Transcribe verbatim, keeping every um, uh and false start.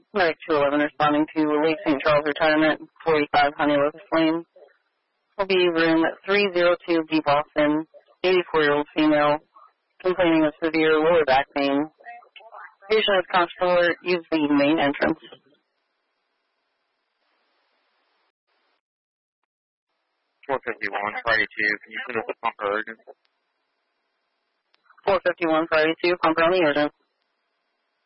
Medic two eleven responding to Lake Saint Charles Retirement, forty-five Honey Locust Lane. Will be room three oh two B Boston, eighty-four-year-old female, complaining of severe lower back pain. Patient with conscious alert, use the main entrance. four fifty-one, Friday two, can you put us a pumper urgent? four fifty-one, Friday two, pumper on the urgent.